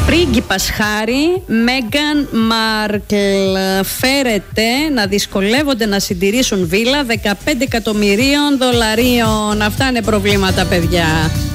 Πρίγκιπας Χάρη, Μέγκαν Μάρκλ φέρεται να δυσκολεύονται να συντηρήσουν βίλα $15 εκατομμυρίων. Αυτά είναι προβλήματα, παιδιά.